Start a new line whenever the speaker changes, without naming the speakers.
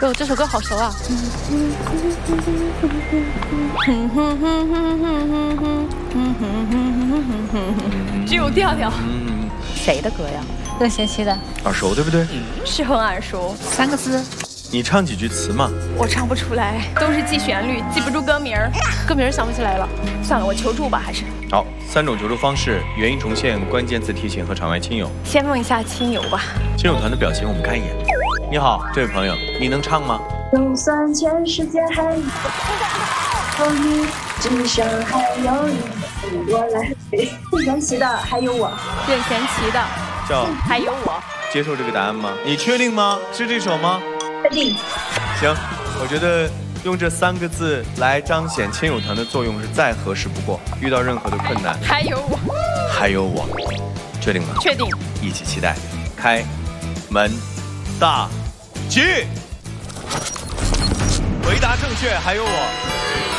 哟，这首歌好熟啊！只有调调。谁的歌呀？任贤齐的。
耳熟对不对？
是很耳熟，3个字。
你唱几句词嘛？
我唱不出来，都是记旋律，记不住歌名儿，歌名想不起来了。算了，我求助吧，还是。
好，3种求助方式：原音重现、关键词提醒和场外亲友。
先问一下亲友吧。
亲友团的表情我们看一眼。你好，这位朋友，你能唱吗？
就算全世界还有你，至少还有你，我来。任贤齐的还有我。
任贤齐的
叫
还有我。
接受这个答案吗？你确定吗？是这首吗？
确定。
行，我觉得用这3个字来彰显亲友团的作用是再合适不过。遇到任何的困难，
还有我，
还有我，确定吗？
确定。
一起期待，开门大吉。回答正确，还有我。